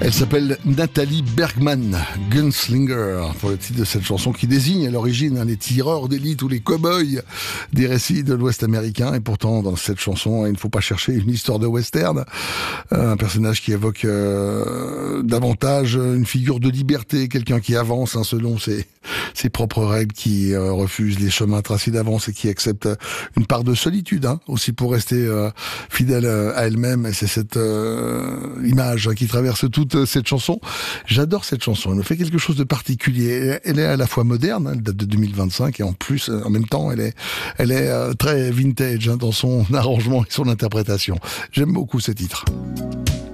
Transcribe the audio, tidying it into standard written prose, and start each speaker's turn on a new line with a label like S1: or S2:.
S1: Elle s'appelle Nathalie Bergman, Gunslinger, pour le titre de cette chanson qui désigne à l'origine les tireurs d'élite ou les cow-boys des récits de l'Ouest américain. Et pourtant, dans cette chanson, il ne faut pas chercher une histoire de western. Un personnage qui évoque davantage une figure de liberté, quelqu'un qui avance selon ses propres règles, qui refuse les chemins tracés d'avance et qui accepte une part de solitude, aussi pour rester fidèle à elle-même. Et c'est cette image qui traverse toute cette chanson. J'adore cette chanson. Elle me fait quelque chose de particulier. Elle est à la fois moderne, elle date de 2025, et en plus, en même temps, elle est très vintage dans son arrangement et son interprétation. J'aime beaucoup ce titre.